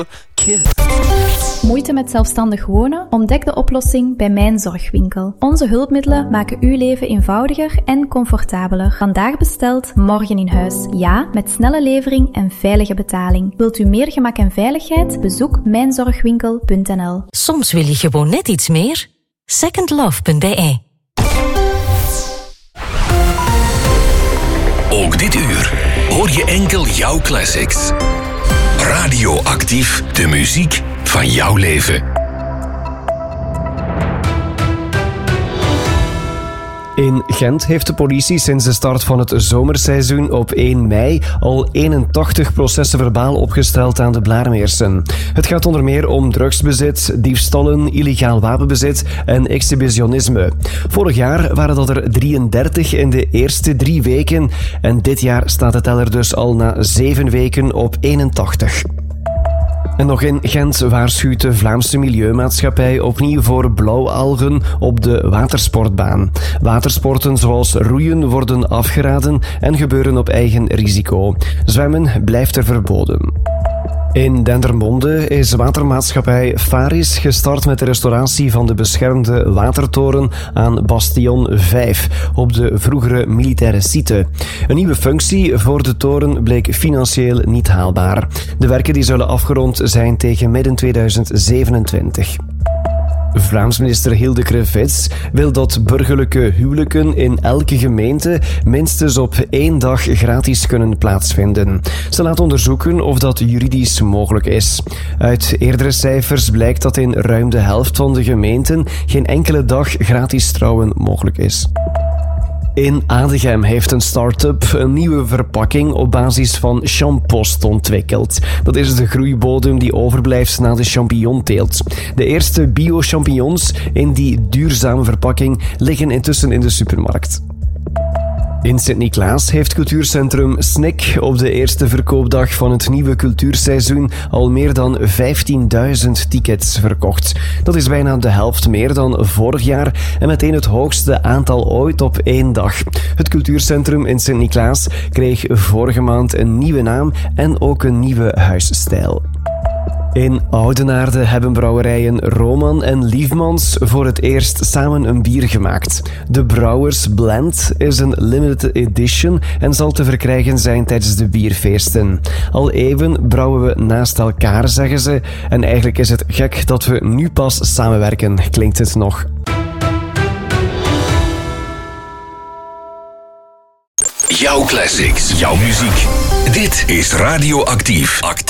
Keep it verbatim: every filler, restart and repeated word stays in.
Kiss. Moeite met zelfstandig wonen? Ontdek de oplossing bij Mijn Zorgwinkel. Onze hulpmiddelen maken uw leven eenvoudiger en comfortabeler. Vandaag besteld, morgen in huis. Ja, met snelle levering en veilige betaling. Wilt u meer gemak en veiligheid? Bezoek mijn zorgwinkel punt n l. Soms wil je gewoon net iets meer. second love punt b e. Ook dit uur hoor je enkel jouw classics. Radioactief, de muziek van jouw leven. In Gent heeft de politie sinds de start van het zomerseizoen op één mei al eenentachtig processen verbaal opgesteld aan de Blaarmeersen. Het gaat onder meer om drugsbezit, diefstallen, illegaal wapenbezit en exhibitionisme. Vorig jaar waren dat er drieëndertig in de eerste drie weken en dit jaar staat de teller dus al na zeven weken op eenentachtig. En nog in Gent waarschuwt de Vlaamse Milieumaatschappij opnieuw voor blauwalgen op de watersportbaan. Watersporten zoals roeien worden afgeraden en gebeuren op eigen risico. Zwemmen blijft er verboden. In Dendermonde is watermaatschappij Faris gestart met de restauratie van de beschermde watertoren aan Bastion vijf op de vroegere militaire site. Een nieuwe functie voor de toren bleek financieel niet haalbaar. De werken die zullen afgerond zijn tegen midden tweeduizend zevenentwintig. Vlaams minister Hilde Krevits wil dat burgerlijke huwelijken in elke gemeente minstens op één dag gratis kunnen plaatsvinden. Ze laat onderzoeken of dat juridisch mogelijk is. Uit eerdere cijfers blijkt dat in ruim de helft van de gemeenten geen enkele dag gratis trouwen mogelijk is. In Adegem heeft een start-up een nieuwe verpakking op basis van champost ontwikkeld. Dat is de groeibodem die overblijft na de champignonteelt. De eerste bio-champignons in die duurzame verpakking liggen intussen in de supermarkt. In Sint-Niklaas heeft cultuurcentrum Snik op de eerste verkoopdag van het nieuwe cultuurseizoen al meer dan vijftienduizend tickets verkocht. Dat is bijna de helft meer dan vorig jaar en meteen het hoogste aantal ooit op één dag. Het cultuurcentrum in Sint-Niklaas kreeg vorige maand een nieuwe naam en ook een nieuwe huisstijl. In Oudenaarde hebben brouwerijen Roman en Liefmans voor het eerst samen een bier gemaakt. De Brouwers Blend is een limited edition en zal te verkrijgen zijn tijdens de bierfeesten. Al eeuwen brouwen we naast elkaar, zeggen ze. En eigenlijk is het gek dat we nu pas samenwerken, klinkt het nog. Jouw classics, jouw muziek. Dit is Radioactief. Actief.